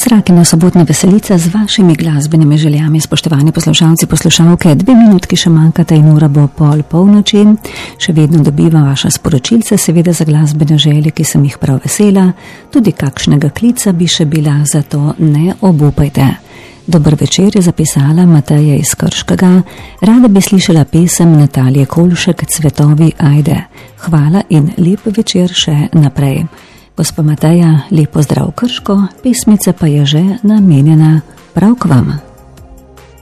Trakina sobotna veselica z vašimi glasbenimi željami, spoštovani poslušalci, poslušalke. 2 minutki še manjkata in ura bo polnoči. Še vedno dobivam vaša sporočilce, seveda za glasbene želje, ki sem jih prav vesela. Tudi kakšnega klica bi še bila, zato ne obupajte. Dober večer, je zapisala Mateja iz Krškega. Rada bi slišala pesem Natalije Kolšek Cvetovi ajde. Hvala in lep večer še naprej. Gospa Mateja, lepo zdrav Krško, pesmica pa je že namenjena prav k vam.